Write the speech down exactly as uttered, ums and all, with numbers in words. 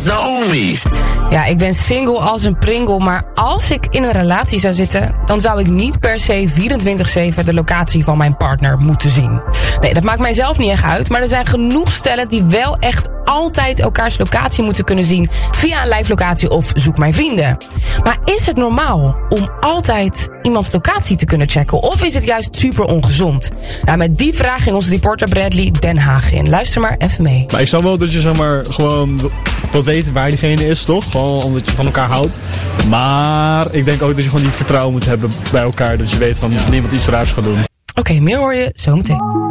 met Naomi. Ja, ik ben single als een pringel, maar als ik in een relatie zou zitten, dan zou ik niet per se vierentwintig zeven de locatie van mijn partner moeten zien. Nee, dat maakt mijzelf niet echt uit, maar er zijn genoeg stellen die wel echt altijd elkaars locatie moeten kunnen zien via een live locatie of zoek mijn vrienden. Maar is het normaal om altijd iemands locatie te kunnen checken, of is het juist super ongezond? Nou, met die vraag ging onze reporter Bradley Den Haag in. Luister maar even mee. Maar ik zou wel dat je zeg maar gewoon wat weten waar diegene is, toch? Gewoon omdat je van elkaar houdt. Maar ik denk ook dat je gewoon die vertrouwen moet hebben bij elkaar, dat je weet van ja. niemand iets raars gaat doen. Oké, okay, meer hoor je zo meteen.